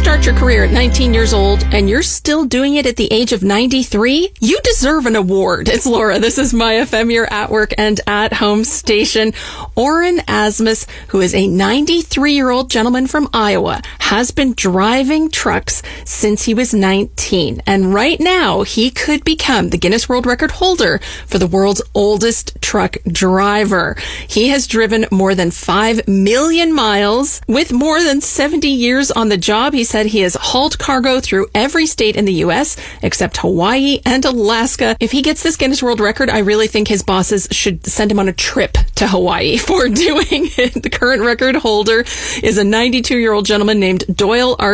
start your career at 19 years old and you're still doing it at the age of 93, you deserve an award. It's Laura. This is My FM, your at work and at home station. Oren Asmus, who is a 93-year-old gentleman from Iowa, has been driving trucks since he was 19. And right now, he could become the Guinness World Record holder for the world's oldest truck driver. He has driven more than 5 million miles with more than 70 years on the job. He said he has hauled cargo through every state in the U.S. except Hawaii and Alaska. If he gets this Guinness World Record, I really think his bosses should send him on a trip to Hawaii for doing it. The current record holder is a 92-year-old gentleman named Doyle